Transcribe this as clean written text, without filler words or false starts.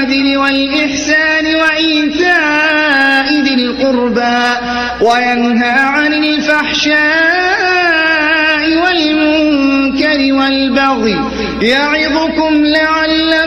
والعدل والإحسان وإيتاء ذي القربى وينهى عن الفحشاء والمنكر والبغي يعظكم لعلكم